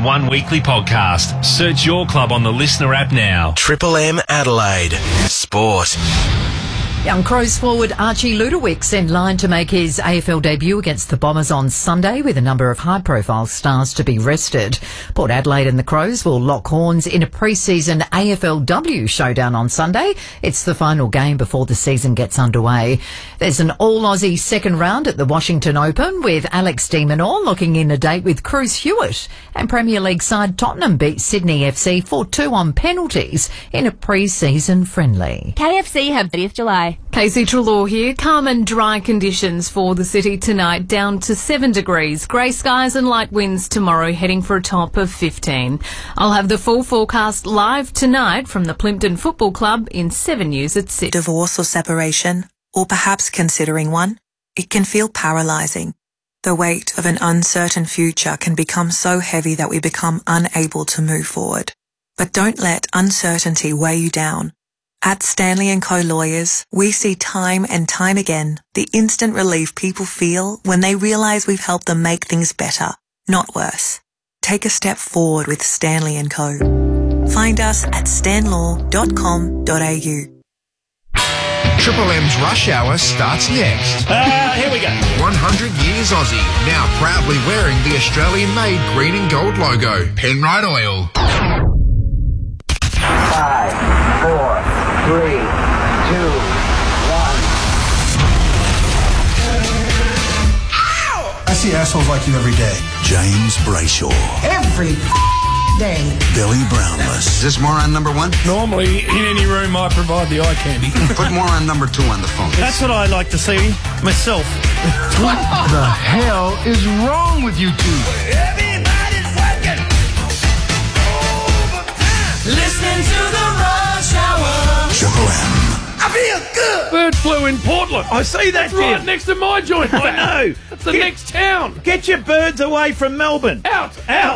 in one weekly podcast. Search your club on the Listener app now. Triple M Adelaide. Sport. Young Crows forward Archie Ludowic's in line to make his AFL debut against the Bombers on Sunday, with a number of high-profile stars to be rested. Port Adelaide and the Crows will lock horns in a pre-season AFLW showdown on Sunday. It's the final game before the season gets underway. There's an all-Aussie second round at the Washington Open, with Alex de Minaur looking in a date with Cruz Hewitt. And Premier League side Tottenham beat Sydney FC 4-2 on penalties in a pre-season friendly. KFC have 30th July. Casey Trelaw here. Calm and dry conditions for the city tonight, down to 7 degrees. Grey skies and light winds tomorrow, heading for a top of 15. I'll have the full forecast live tonight from the Plympton Football Club in 7 News at 6. Divorce or separation, or perhaps considering one, it can feel paralysing. The weight of an uncertain future can become so heavy that we become unable to move forward. But don't let uncertainty weigh you down. At Stanley & Co Lawyers, we see time and time again the instant relief people feel when they realise we've helped them make things better, not worse. Take a step forward with Stanley & Co. Find us at stanlaw.com.au. Triple M's Rush Hour starts next. Here we go. 100 Years Aussie, now proudly wearing the Australian-made green and gold logo. Penrite Oil. 5, 4, 3, 2, 1. I see assholes like you every day. James Brayshaw. Every day. Billy Brownless. Is this more on number 1? Normally, in any room, I provide the eye candy. Put more on number 2 on the phone. That's what I like to see myself. What the hell is wrong with you two? Everybody's working overtime. Listening to the Rush Hour. Triple M. I feel good. Bird flu in Portland. I see that, That's right Jim. next to my joint. I know. That's the next town. Get your birds away from Melbourne. Out.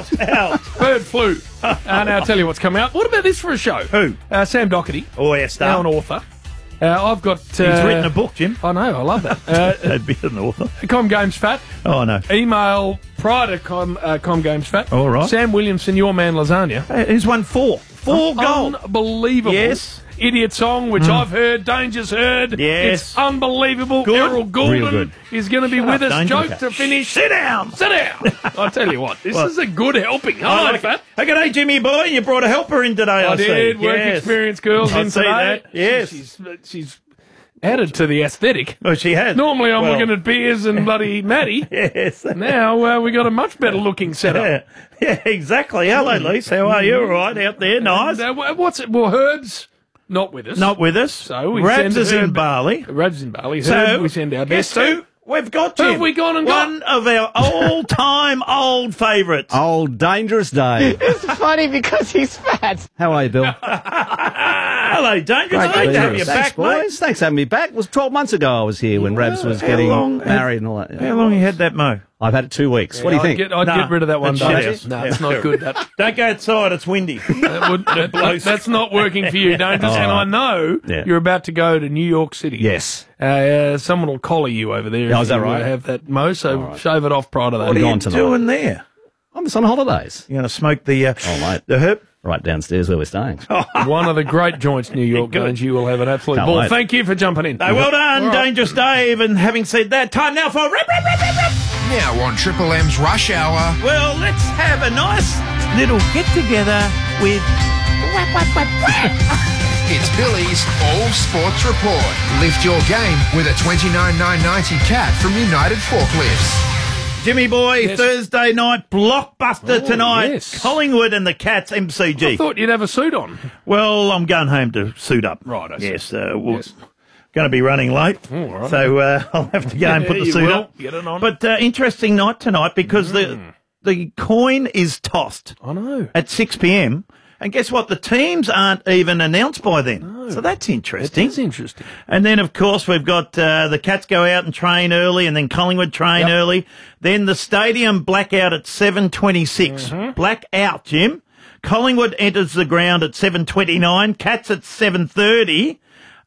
Bird flu. Now I'll tell you what's come out. What about this for a show? Who? Sam Doherty. Oh, yeah, star. Now an author. I've got... He's written a book, Jim. I know, I love that. That'd be an author. Com Games Fat. Oh, I know. Email prior to Com Games Fat. All right. Sam Williamson, Your Man Lasagna. He's won 4 gold. Unbelievable. Yes. Idiot song, which I've heard, Danger's heard. Yes. It's unbelievable. Good. Errol Goulden Real good. is going to be Shut with up, us. Danger. Joke to finish. Sit down. I tell you what, this is a good helping. I I like like that. Hey, g'day, Jimmy boy. You brought a helper in today, I see. did. Work Yes. experience girls I in see today. that. Yes. She's added to the aesthetic. Oh, she has. Normally I'm looking at beers and bloody Maddie. Yes. Now we got a much better looking setup. Yeah, exactly. Hello, Lise. How are you? All right out there? Nice. And, what's it? Well, Herb's not with us. Not with us. So we Rabs send is in Herb- Bali. Rabs in Bali. So Herb we send our guess best to. who we've got, Who Jim? have we gone and got? One of our all-time old favourites. Old Dangerous Dave. It's funny because he's fat. How are you, Bill? Hello, Dangerous. Great to have you Thanks, back, boys. mate. Thanks for having me back. It was 12 months ago I was here when Rabs was getting married and all that. How long you had that, Mo? I've had it 2 weeks. What do you think? I'd get rid of that one day. Yes. No, it's not good. Don't go outside, it's windy. That's not working for you, Dangerous. And I know you're about to go to New York City. Yes. Someone will collar you over there. Oh, if is that you, right? Have that, Mo, so shave it off prior to that. What are you tonight. doing there? I'm just on holidays. You're going to smoke the mate. the herb? Right downstairs where we're staying. One of the great joints, New York, and you will have an absolute Can't ball. wait. Thank you for jumping in. No, well done, All right. Dangerous Dave. And having said that, time now for Rip. Now on Triple M's Rush Hour. Well, let's have a nice little get-together with... It's Billy's All Sports Report. Lift your game with a $29,990 cat from United Forklifts. Jimmy boy, Yes. Thursday night blockbuster tonight. yes. Collingwood and the Cats, MCG. I thought you'd have a suit on. Well, I'm going home to suit up. Right, I see. Yes, we're going to be running late, all right. so I'll have to go and put the You suit will. up. Get it on. But interesting night tonight because the coin is tossed I know. at 6 p.m. And guess what? The teams aren't even announced by then. So that's interesting. It's interesting. And then, of course, we've got the Cats go out and train early, and then Collingwood train early. Then the stadium blackout at 7:26. Blackout, Jim. Collingwood enters the ground at 7:29. Cats at 7:30.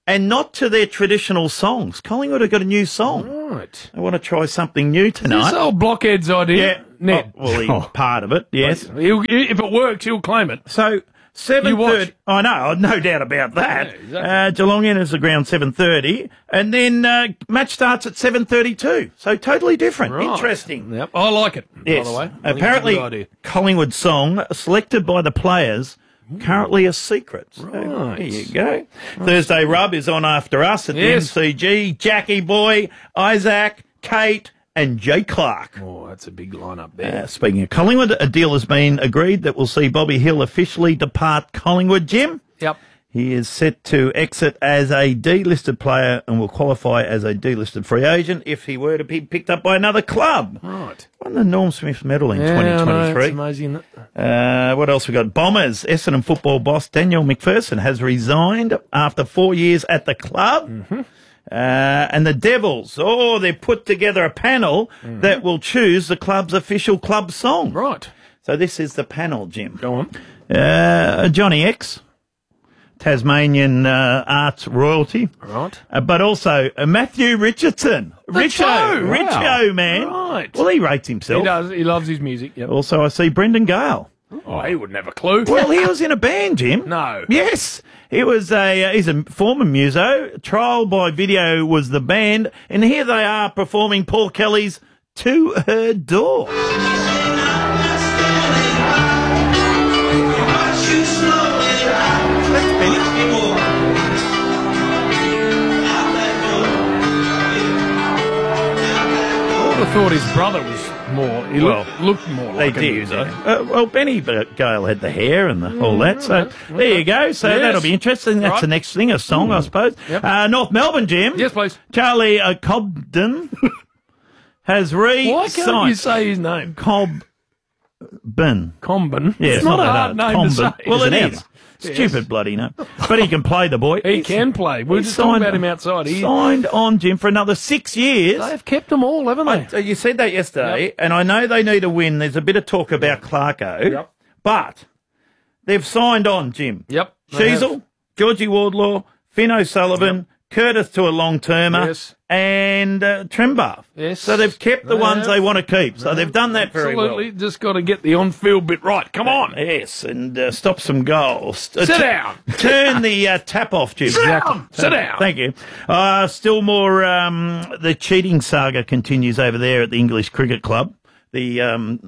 and not to their traditional songs. Collingwood have got a new song. Right. I want to try something new tonight. This old Blockhead's idea. Yeah. Ned. Oh, well, he's part of it, yes. If it works, he'll claim it. So, 7:30. I know, no doubt about that. Yeah, exactly. Geelong enters the ground 7:30, and then match starts at 7:32. So totally different. Right. Interesting. Yep. I like it, Yes. by the way. I think it's a Apparently, good idea. Collingwood song selected by the players. Currently a secret. So Right. there you go. Thursday Rub is on after us at the MCG. Jackie Boy, Isaac, Kate, and Jay Clark. Oh, that's a big lineup there. Speaking of Collingwood, a deal has been agreed that will see Bobby Hill officially depart Collingwood, Jim. Yep. He is set to exit as a delisted player and will qualify as a delisted free agent if he were to be picked up by another club. Right. Won the Norm Smith medal in I know, 2023. it's amazing. Isn't it? What else we got? Bombers. Essendon football boss Daniel McPherson has resigned after 4 years at the club. Mm-hmm. And the Devils, they've put together a panel that will choose the club's official club song. Right. So this is the panel, Jim. Go on. Johnny X, Tasmanian arts royalty. Right. But also Matthew Richardson. Richo, man. Right. Well, he rates himself. He does. He loves his music. Yep. Also, I see Brendan Gale. Oh, he wouldn't have a clue. Well, he was in a band, Jim. No. Yes. He was he's a former muso. Trial by Video was the band. And here they are performing Paul Kelly's To Her Door. I thought his brother was more. He looked more like a muso. Well, Benny Gale had the hair and all that. So there you go. So that'll be interesting. That's the next thing, a song, I suppose. Yep. North Melbourne, Jim. Yes, please. Charlie Cobden has re-signed. Why can't you say his name? Cobden. Comben. Yeah, it's not a hard name to say. Well, it is. Stupid bloody name. But he can play, the boy. He can play. We were just talking about him outside. He signed on, Jim, for another 6 years. They've kept them all, haven't they? You said that yesterday, and I know they need a win. There's a bit of talk about Clarko, but they've signed on, Jim. Yep. Sheasel, Georgie Wardlaw, Finn O'Sullivan, Curtis to a long-termer, and Trembath. Yes. So they've kept the ones they want to keep. So they've done that very well. Absolutely. Just got to get the on-field bit right. Come on. Yes, and stop some goals. Sit down. Turn the tap off, Jim. Sit down. Sit down. Thank you. Still more, the cheating saga continues over there at the English Cricket Club. So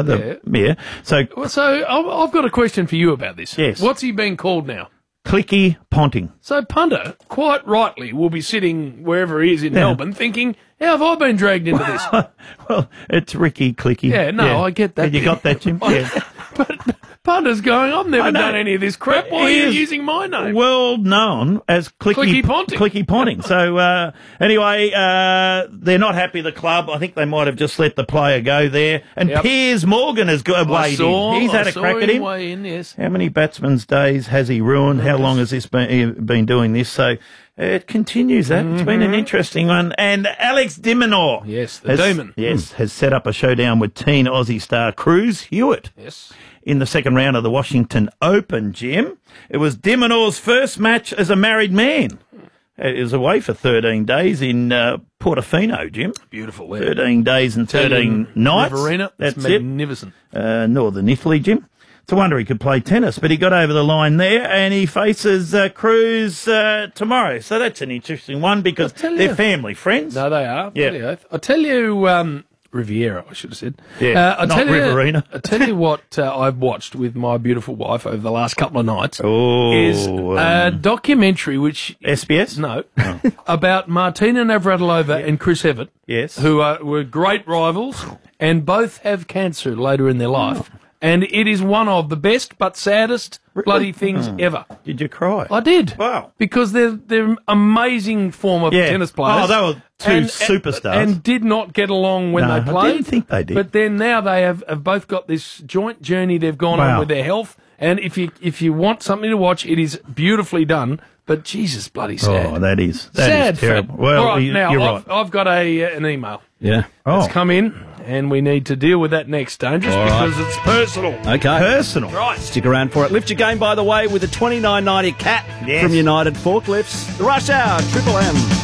I've got a question for you about this. Yes. What's he being called now? Clicky Ponting. So Punter, quite rightly, will be sitting wherever he is in Melbourne thinking, how have I been dragged into this? Well, it's Ricky Clicky. Yeah, no, I get that. You got that, Jim? Yeah. But Punter's going, I've never done any of this crap. Why are you using my name? Well known as Clicky Ponting. Clicky Ponting. So, anyway, they're not happy, the club. I think they might have just let the player go there. And Piers Morgan has weighed in. He's had a crack at him. Weigh in, yes. How many batsmen's days has he ruined? How long has this been doing this? So it continues that. It's been an interesting one. And Alex de Minaur. Yes, the demon. Yes, has set up a showdown with teen Aussie star Cruz Hewitt. Yes. In the second round of the Washington Open, Jim. It was de Minaur's first match as a married man. It was away for 13 days in Portofino, Jim. Beautiful. 13 days and 13 nights. Riverina. That's magnificent. Northern Italy, Jim. It's a wonder he could play tennis, but he got over the line there, and he faces Cruz tomorrow. So that's an interesting one because they're family friends. No, they are. Yeah. I tell you, Riviera, I should have said. Yeah, not Riverina. I tell you what I've watched with my beautiful wife over the last couple of nights is a documentary which... SBS? No. About Martina Navratilova and Chris Evert. Yes. Who were great rivals and both have cancer later in their life. And it is one of the best but saddest bloody things ever. Did you cry? I did. Wow. Because they're amazing form of tennis players. Oh, they were two superstars. And did not get along when they played. I didn't think they did. But then now they have both got this joint journey they've gone on with their health. And if you want something to watch, it is beautifully done. But Jesus, bloody sad. Oh, that is sad. Terrible. Fact. Well, all right, you're now right. I've got an email. Yeah. It's come in, and we need to deal with that next, Dangerous, All right. because it's personal. Okay. Personal. Right. Stick around for it. Lift your game, by the way, with a $29.90 Cat Yes. from United Forklifts. The Rush Hour, Triple M.